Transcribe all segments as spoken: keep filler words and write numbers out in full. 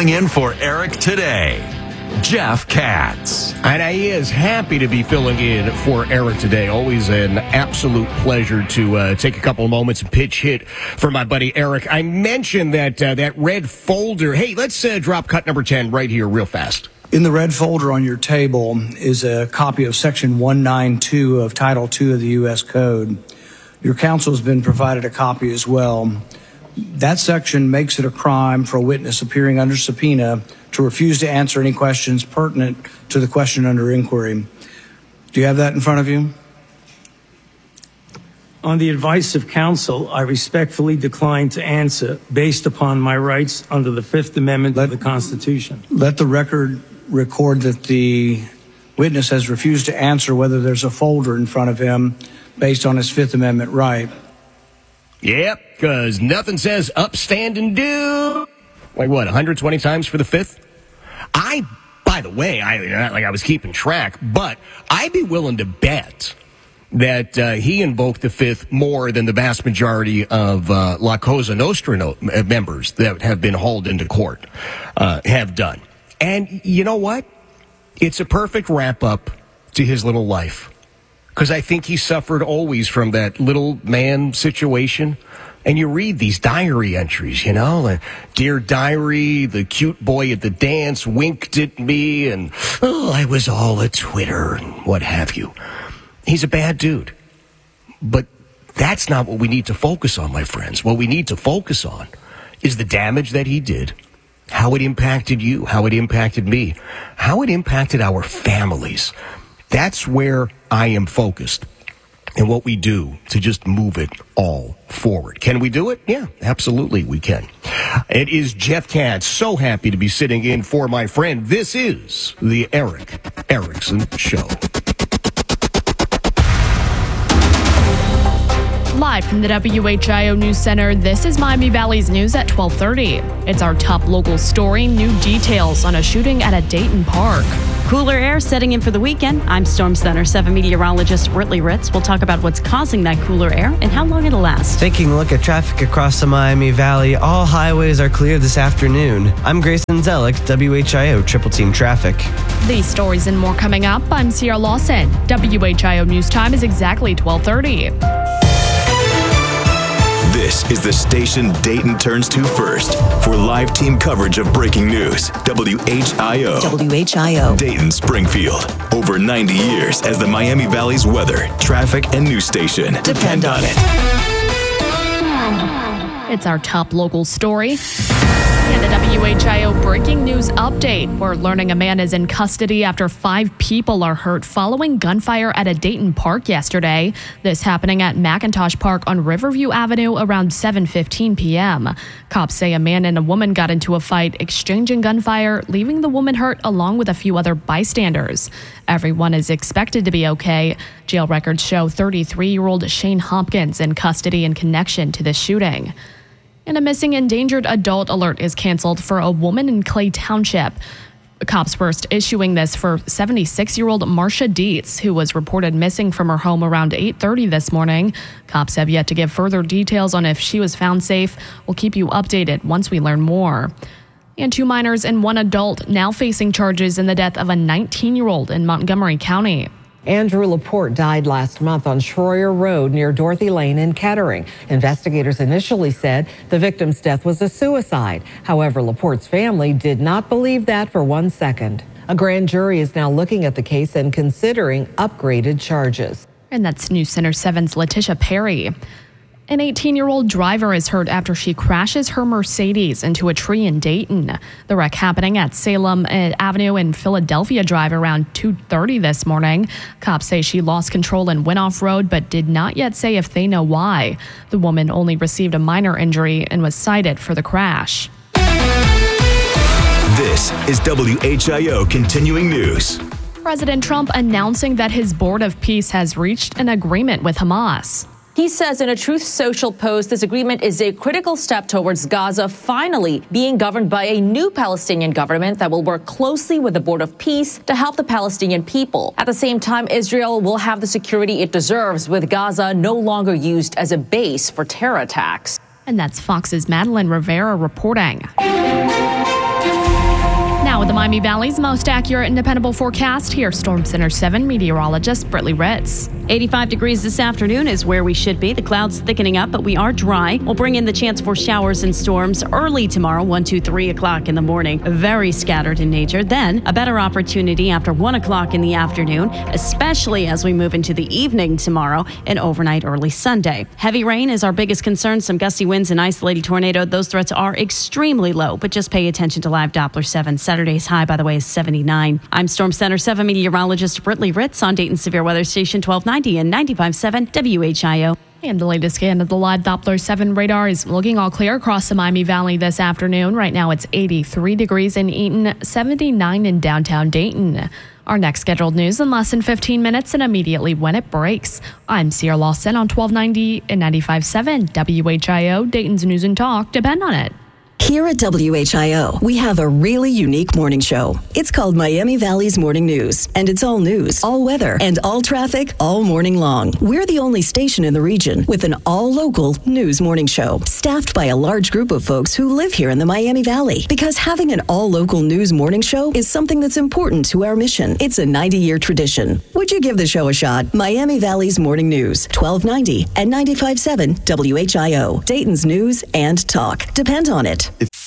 Filling in for Eric today, Jeff Katz. And he is happy to be filling in for Eric today. Always an absolute pleasure to uh, take a couple of moments and pitch hit for my buddy Eric. I mentioned that uh, that red folder. Hey, let's uh, drop cut number ten right here real fast. In the red folder on your table is a copy of Section one ninety-two of Title two of the U S Code. Your counsel has been provided a copy as well. That section makes it a crime for a witness appearing under subpoena to refuse to answer any questions pertinent to the question under inquiry. Do you have that in front of you? On the advice of counsel, I respectfully decline to answer based upon my rights under the Fifth Amendment let, of the Constitution. Let the record record that the witness has refused to answer whether there's a folder in front of him based on his Fifth Amendment right. Yep, because nothing says upstand and do. Like what, one hundred twenty times for the fifth? I, by the way, I not like I was keeping track, but I'd be willing to bet that uh, he invoked the fifth more than the vast majority of uh, La Cosa Nostra no- members that have been hauled into court uh, have done. And you know what? It's a perfect wrap-up to his little life. Because I think he suffered always from that little man situation. And you read these diary entries, you know, like, Dear Diary, the cute boy at the dance winked at me, and, oh, I was all a Twitter, and what have you. He's a bad dude. But that's not what we need to focus on, my friends. What we need to focus on is the damage that he did, how it impacted you, how it impacted me, how it impacted our families. That's where I am focused and what we do to just move it all forward. Can we do it? Yeah, absolutely we can. It is Jeff Katz. So happy to be sitting in for my friend. This is the Eric Erickson Show. Live from the W H I O News Center, this is Miami Valley's News at twelve thirty. It's our top local story, new details on a shooting at a Dayton park. Cooler air setting in for the weekend. I'm Storm Center seven meteorologist Whitley Ritz. We'll talk about what's causing that cooler air and how long it'll last. Taking a look at traffic across the Miami Valley, all highways are clear this afternoon. I'm Grayson Zellick, W H I O Triple Team Traffic. These stories and more coming up. I'm Sierra Lawson. W H I O News Time is exactly twelve thirty. This is the station Dayton turns to first for live team coverage of breaking news. W H I O. W H I O. Dayton, Springfield. Over ninety years as the Miami Valley's weather, traffic, and news station. Depend on it. It's our top local story. And a W H I O breaking news update. We're learning a man is in custody after five people are hurt following gunfire at a Dayton park yesterday. This happening at McIntosh Park on Riverview Avenue around seven fifteen p.m. Cops say a man and a woman got into a fight, exchanging gunfire, leaving the woman hurt along with a few other bystanders. Everyone is expected to be okay. Jail records show thirty-three-year-old Shane Hopkins in custody in connection to the shooting. And a missing endangered adult alert is canceled for a woman in Clay Township. Cops first issuing this for seventy-six-year-old Marcia Dietz, who was reported missing from her home around eight thirty this morning. Cops have yet to give further details on if she was found safe. We'll keep you updated once we learn more. And two minors and one adult now facing charges in the death of a nineteen-year-old in Montgomery County. Andrew Laporte died last month on Schroyer Road near Dorothy Lane in Kettering. Investigators initially said the victim's death was a suicide. However, Laporte's family did not believe that for one second. A grand jury is now looking at the case and considering upgraded charges. And that's News Center seven's Letitia Perry. An eighteen-year-old driver is hurt after she crashes her Mercedes into a tree in Dayton. The wreck happening at Salem Avenue and Philadelphia Drive around two thirty this morning. Cops say she lost control and went off-road, but did not yet say if they know why. The woman only received a minor injury and was cited for the crash. This is W H I O Continuing News. President Trump announcing that his Board of Peace has reached an agreement with Hamas. He says in a Truth Social post, this agreement is a critical step towards Gaza finally being governed by a new Palestinian government that will work closely with the Board of Peace to help the Palestinian people. At the same time, Israel will have the security it deserves, with Gaza no longer used as a base for terror attacks. And that's Fox's Madeline Rivera reporting. Now with the Miami Valley's most accurate and dependable forecast, here's Storm Center seven meteorologist Brittany Ritz. eighty-five degrees this afternoon is where we should be. The clouds thickening up, but we are dry. We'll bring in the chance for showers and storms early tomorrow, one, two, three o'clock in the morning. Very scattered in nature. Then a better opportunity after one o'clock in the afternoon, especially as we move into the evening tomorrow and overnight early Sunday. Heavy rain is our biggest concern. Some gusty winds and isolated tornado. Those threats are extremely low, but just pay attention to live Doppler seven. Saturday's high, by the way, is seventy-nine. I'm Storm Center seven meteorologist Brittany Ritz on Dayton Severe Weather Station twelve ninety and ninety-five point seven W H I O. And the latest scan of the live Doppler seven radar is looking all clear across the Miami Valley this afternoon. Right now it's eighty-three degrees in Eaton, seventy-nine in downtown Dayton. Our next scheduled news in less than fifteen minutes and immediately when it breaks. I'm Sierra Lawson on twelve ninety and ninety-five point seven W H I O, Dayton's News and Talk. Depend on it. Here at W H I O, we have a really unique morning show. It's called Miami Valley's Morning News, and it's all news, all weather, and all traffic all morning long. We're the only station in the region with an all-local news morning show, staffed by a large group of folks who live here in the Miami Valley. Because having an all-local news morning show is something that's important to our mission. It's a ninety-year tradition. Would you give the show a shot? Miami Valley's Morning News, twelve ninety and ninety-five point seven W H I O, Dayton's News and Talk. Depend on it.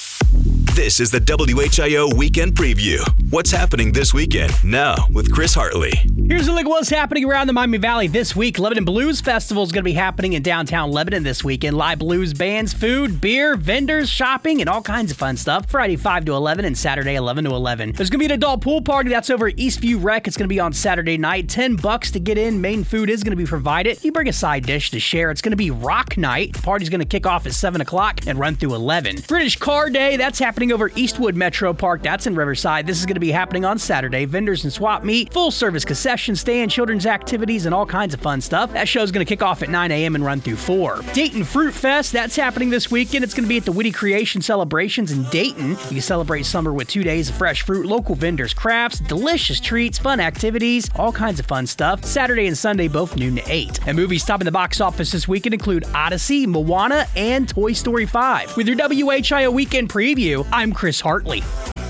This is the W H I O Weekend Preview. What's happening this weekend? Now with Chris Hartley. Here's a look at what's happening around the Miami Valley this week. Lebanon Blues Festival is going to be happening in downtown Lebanon this weekend. Live blues bands, food, beer, vendors, shopping, and all kinds of fun stuff. Friday five to eleven and Saturday eleven to eleven. There's going to be an adult pool party that's over at Eastview Rec. It's going to be on Saturday night. ten bucks to get in. Main food is going to be provided. You bring a side dish to share. It's going to be rock night. The party's going to kick off at seven o'clock and run through eleven. British Car Day, that's happening over Eastwood Metro Park. That's in Riverside. This is going to be happening on Saturday. Vendors and swap meet, full service concession stand, children's activities, and all kinds of fun stuff. That show's going to kick off at nine a.m. and run through four. Dayton Fruit Fest, that's happening this weekend. It's going to be at the Witty Creation Celebrations in Dayton. You can celebrate summer with two days of fresh fruit, local vendors, crafts, delicious treats, fun activities, all kinds of fun stuff. Saturday and Sunday, both noon to eight. And movies topping the box office this weekend include Odyssey, Moana, and Toy Story five. With your W H I O Weekend Preview, I'm Chris Hartley.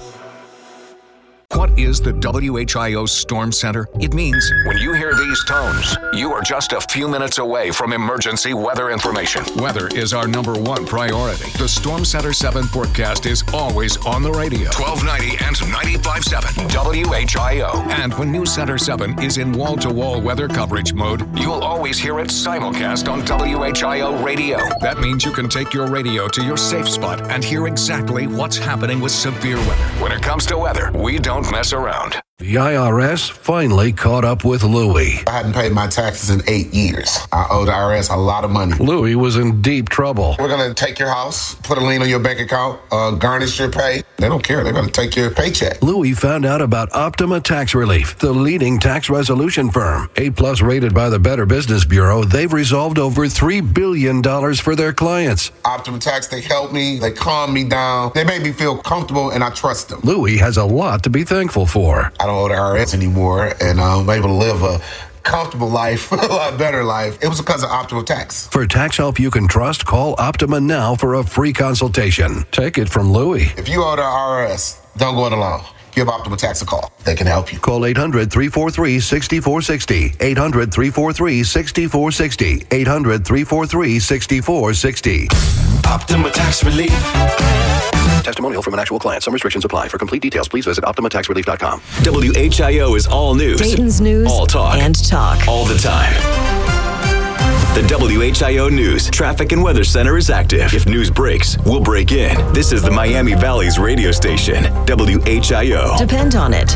What is the W H I O Storm Center? It means when you hear these tones, you are just a few minutes away from emergency weather information. Weather is our number one priority. The Storm Center seven forecast is always on the radio. twelve ninety and ninety-five point seven W H I O. And when News Center seven is in wall-to-wall weather coverage mode, you'll always hear it simulcast on W H I O radio. That means you can take your radio to your safe spot and hear exactly what's happening with severe weather. When it comes to weather, we don't mess around. The I R S finally caught up with Louie. I hadn't paid my taxes in eight years. I owe the I R S a lot of money. Louie was in deep trouble. We're going to take your house, put a lien on your bank account, uh, garnish your pay. They don't care. They're going to take your paycheck. Louie found out about Optima Tax Relief, the leading tax resolution firm. A-plus rated by the Better Business Bureau, they've resolved over three billion dollars for their clients. Optima Tax, they helped me. They calmed me down. They made me feel comfortable, and I trust them. Louie has a lot to be thankful for. I don't owe the I R S anymore, and I'm able to live a comfortable life, a lot better life. It was because of Optima Tax. For tax help you can trust, call Optima now for a free consultation. Take it from Louie. If you owe the I R S, don't go it alone. Give Optima Tax a call. They can help you. Call eight hundred, three four three, six four six zero. eight hundred, three four three, six four six zero. eight hundred, three four three, six four six zero. Optima Tax Relief. Testimonial from an actual client. Some restrictions apply. For complete details, please visit optima tax relief dot com. W H I O is all news. Dayton's News all talk. and talk. All the time. The W H I O News Traffic and Weather Center is active. If news breaks, we'll break in. This is the Miami Valley's radio station, W H I O. Depend on it.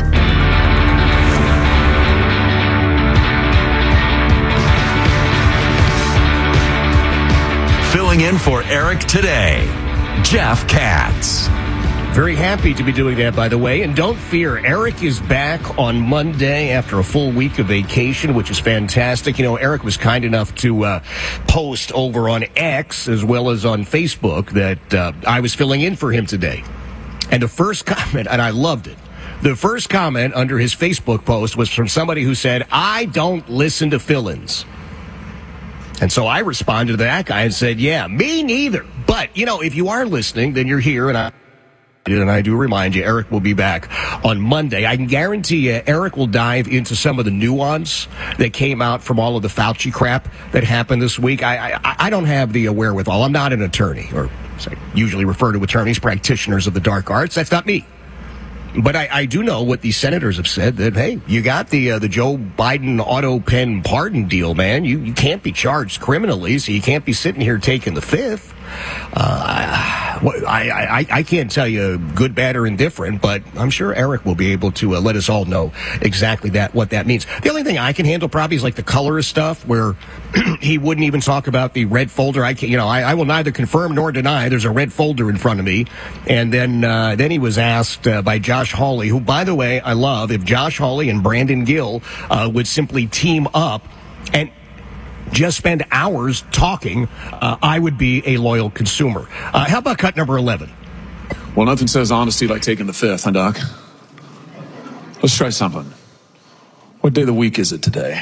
Filling in for Eric today, Jeff Katz. Very happy to be doing that, by the way. And don't fear, Eric is back on Monday after a full week of vacation, which is fantastic. You know, Eric was kind enough to uh, post over on X as well as on Facebook that uh, I was filling in for him today. And the first comment, and I loved it, the first comment under his Facebook post was from somebody who said, I don't listen to fill-ins. And so I responded to that guy and said, yeah, me neither. But, you know, if you are listening, then you're here, and I And I do remind you, Eric will be back on Monday. I can guarantee you, Eric will dive into some of the nuance that came out from all of the Fauci crap that happened this week. I I, I don't have the wherewithal. I'm not an attorney, or as I usually refer to attorneys, practitioners of the dark arts. That's not me. But I, I do know what these senators have said, that, hey, you got the uh, the Joe Biden auto pen pardon deal, man. You, you can't be charged criminally, so you can't be sitting here taking the fifth. Uh, I, I, I can't tell you good, bad, or indifferent, but I'm sure Eric will be able to uh, let us all know exactly that what that means. The only thing I can handle probably is like the colorist stuff, where he wouldn't even talk about the red folder. I can, you know, I, I will neither confirm nor deny. There's a red folder in front of me. And then uh, then he was asked uh, by Josh Hawley, who, by the way, I love, if Josh Hawley and Brandon Gill uh, would simply team up and just spend hours talking, uh, I would be a loyal consumer. Uh, how about cut number eleven? Well, nothing says honesty like taking the fifth, huh, Doc? Let's try something. What day of the week is it today?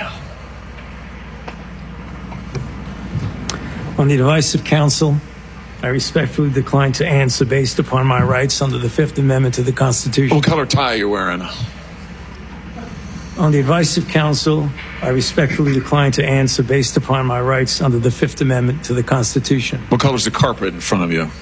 On the advice of counsel, I respectfully decline to answer based upon my rights under the Fifth Amendment to the Constitution. What color tie are you wearing? On the advice of counsel, I respectfully decline to answer based upon my rights under the Fifth Amendment to the Constitution. What color's the carpet in front of you?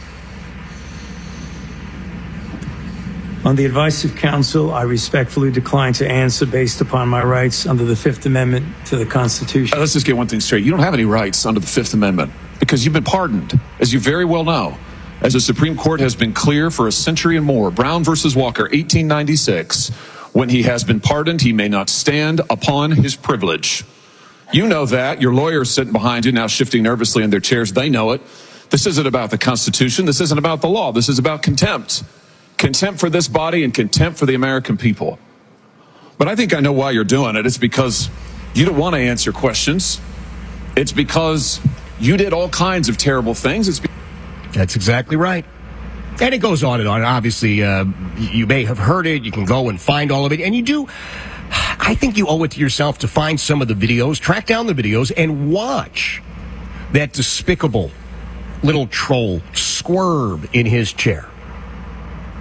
On the advice of counsel, I respectfully decline to answer based upon my rights under the Fifth Amendment to the Constitution. Uh, let's just get one thing straight. You don't have any rights under the Fifth Amendment because you've been pardoned, as you very well know. As the Supreme Court has been clear for a century and more, Brown versus Walker, eighteen ninety-six, when he has been pardoned, he may not stand upon his privilege. You know that. Your lawyers sitting behind you now shifting nervously in their chairs. They know it. This isn't about the Constitution. This isn't about the law. This is about contempt. Contempt for this body and contempt for the American people. But I think I know why you're doing it. It's because you don't want to answer questions. It's because you did all kinds of terrible things. It's be- That's exactly right. And it goes on and on. Obviously, uh, you may have heard it. You can go and find all of it. And you do. I think you owe it to yourself to find some of the videos, track down the videos, and watch that despicable little troll squirm in his chair.